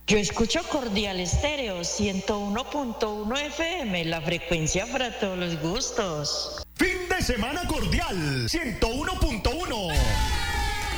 Yo escucho Cordial Estéreo 101.1 FM, la frecuencia para todos los gustos. Fin de semana cordial 101.1.